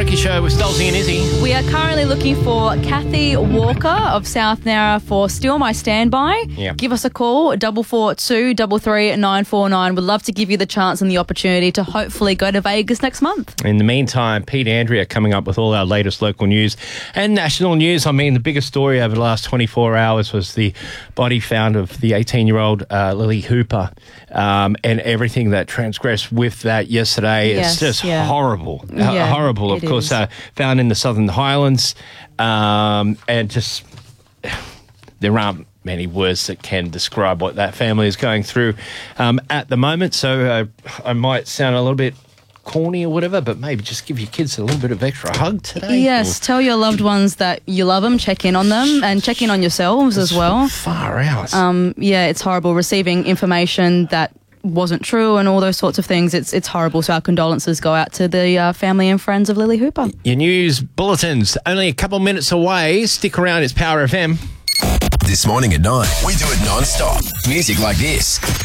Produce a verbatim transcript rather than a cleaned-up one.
Brekkie Show with Stolzy and Izzy. We are currently looking for Kathy Walker of South Nara for Still My Standby. Yep. Give us a call, double four two double three nine four nine. We'd love to give you the chance and the opportunity to hopefully go to Vegas next month. In the meantime, Pete Andrea coming up with all our latest local news and national news. I mean, the biggest story over the last twenty-four hours was the body found of the eighteen-year-old uh, Lily Hooper, um, and everything that transgressed with that yesterday. Yes, it's just yeah. horrible. Uh, Yeah, horrible. Of it course, is. uh, found in the Southern Highlands, um, and just there aren't many words that can describe what that family is going through um, at the moment. So uh, I might sound a little bit corny or whatever, but maybe just give your kids a little bit of extra hug today. Yes, Or, tell your loved ones that you love them, check in on them, and check in on yourselves as well. Far out. Um, yeah, it's horrible receiving information that wasn't true and all those sorts of things. It's it's horrible. So our condolences go out to the uh, family and friends of Lily Hooper. Your news bulletins only a couple minutes away. Stick around. It's Power F M. This morning at nine, we do it non-stop. Music like this.